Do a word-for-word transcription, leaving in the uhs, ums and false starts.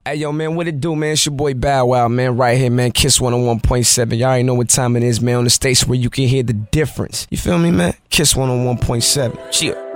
Hey, yo, man, what it do, man? It's your boy Bow Wow, man, right here, man. Kiss one oh one point seven. Y'all already know what time it is, man, on the station where you can hear the difference. You feel me, man? Kiss one oh one point seven. Chill.